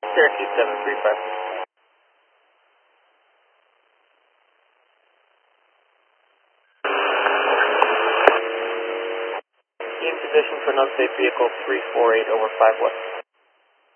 Cherokee 735. In position for an unsafe vehicle 348 over 5 west.